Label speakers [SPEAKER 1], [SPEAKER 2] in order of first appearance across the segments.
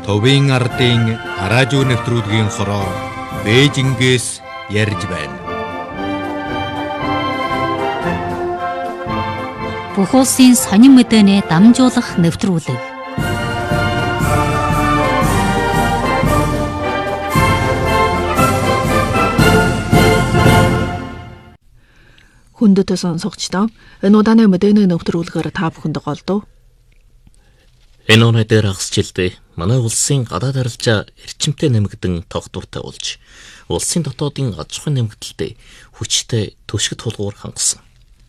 [SPEAKER 1] Товын ардын араажуу нэвтрүүлгийн хороо Бээжингээс ярьж байна.
[SPEAKER 2] Бүх улсын сонин мэдээний дамжуулах нэвтрүүлэг.
[SPEAKER 3] Хүндэт сонсогчдоо энэ удааны мэдээний нэвтрүүлгээр та бүхэнд голдов.
[SPEAKER 4] Энэ оны дээр хагасжилдээ манай улсын гадаад арилжаа эрчимтэй нэмэгдэн тогтвортой болж улсын дотоодын аж ахуйн нэмэгдэлтэй хүчтэй төшгөт тулгуур хангасан.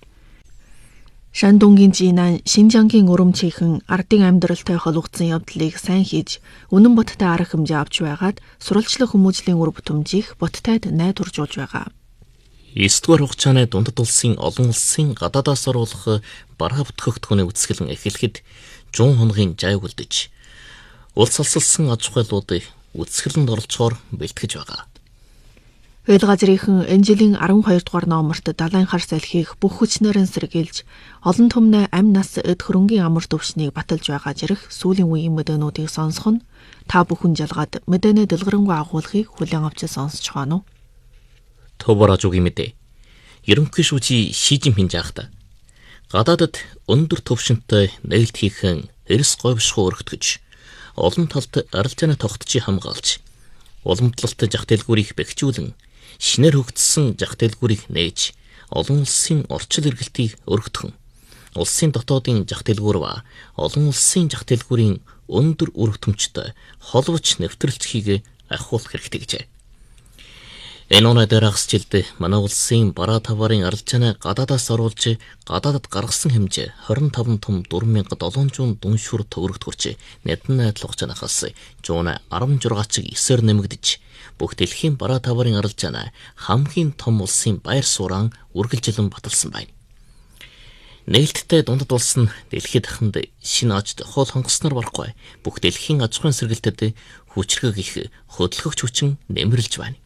[SPEAKER 3] Шандунгийн Жинан Шинжангийн өрөмчийнхэн ардын амьдралтай холбогдсон явдлыг сайн хийж үнэн бодтой арга хэмжээ авч байгаад сурвалжлах хүмүүжлийн үр бүтэмжийг бодтойд найдваржуулж байгаа.
[SPEAKER 4] 9-р хугацааны дундад улсын олон улсын гадаадаас оруулах бараа бүтгэгдэхүүний үсгэлэн эхлэхэд 100 хоногийн жайг үлдэж улс алсалсан аж ахуйлуудыг үсгэлэнд оролцохоор бэлтгэж байгаа.
[SPEAKER 3] Эд газрынхан энэ жилийн 12 дугаар номерт далайн хар салхийг бүх хүчнээрэн сэргийлж олон түмний амь нас эд хөрөнгийн амар төвшнийг баталж байгаа жирэх сүүлийн үеийн мэдээнүүдийг сонсох нь та бүхэн жалгаад мэдээний дэлгэрэнгүй агуулгыг хүлээн авч сонсож байгаа нь.
[SPEAKER 4] Товаражуугийн мэдээ. Ерөнхий шүүжий Ши Жинпин жаахта гадаадд өндөр төвшөнтэй нээлт хийхэн эрс говьшхуу өргөтгөж олон талд арилжааны тогтцыг хамгаалж уламжлалт зах дэлгүүрийг бэхжүүлэн шинээр хөгжсөн зах дэлгүүрийг нээж олон улсын орчил эргэлтийг өргөдгөн улсын дотоодын зах дэлгүүр ба олон улсын зах дэлгүүрийн өндөр үр хөтөмжтэй холбож нэвтрэлцхийг ахиулах хэрэгтэй гэжээ. Энэ оны дээр хагасжилдээ манай улсын бараа таварын арилжааны гадаадаас оруулж гадаадд гаргасан хэмжээ 25 том 4700 дүншүр төгрөгт хүрч нэдэн найдлах жанахаас 116 чиг 9-ээр нэмэгдэж бүх дэлхийн бараа таварын арилжааны хамгийн том улсын байр суурин үргэлжилэн баталсан байна. Нээлттэй дундад улс нь дэлхийд дахинд шинэ ажид хоол хонгосноор барахгүй бүх дэлхийн аж ахуйн сэргэлтэд хүчрхэг их хөдөлгөгч хүчин нэмэрлж байна.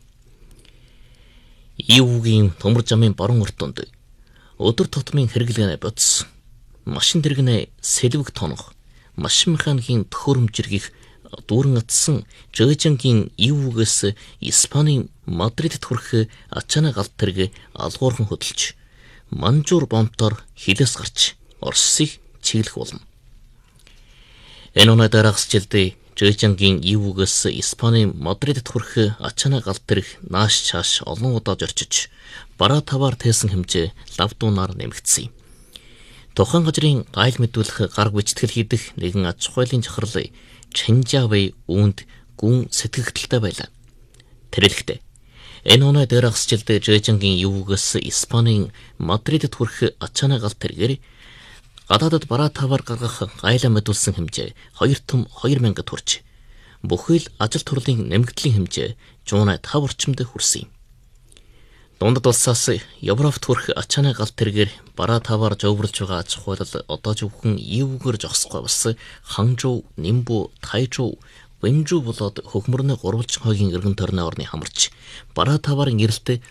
[SPEAKER 4] Ивугийн төмөр замын баруун уртунд өдөр тутмын хэрэглээний бодис, машин дэргэний сэлвэг тонох, машин механикийн төхөөрөмжргийг дүүрэн атсан Жэжэнгийн Ивугээс Испанийн Мадридд хүрэх ачааны галт тэрэг алгуурхан хөдөлж, манжуур бомтоор хилээс гарч Оросыг чиглэх болно. Энэ оны дээр хагасжилдээ Жэжэнгийн Ивугээс Испанийн Мадридд хүрэх ачааны галт тэрэг нааш чааш олон удаа зорчиж бараа таваар тээсэн хэмжээ лавдуунаар нэмэгдсэн юм. Тухайн газрын гайл мэдүүлэх гараг бичтгэл хийдэх нэгэн аж ахуйлын захирлын Чэнжавэй үүнд гүн сэтгэгдэлтэй байлаа. Тэрэлхтээ энэ оны дээр хагасжилдээ Жэжэнгийн Ивугээс Испанийн Мадридд хүрэх ачааны галт тэргээр гадаадд бараа таваар гаргах гайлаа мэдүүлсэн хэмжээ 2 том 2000 хүрч бүхэл ажил турлын нэмэгдлийн хэмжээ 105 орчимд хүрсэн юм. Дундад улсаас Европт хүрэх ачааны галт тэргээр бараа таваар зовбрлж байгаа аж ахуйлал одоо зөвхөн Ивугээр зогсохгүй бас Ханчжоу, Нимбу, Тайчжоу, Вэнжүү болоод хөгмөрний 3 хогийн эргэн тойрны орны хамарч бараа таваар гэрэлтэй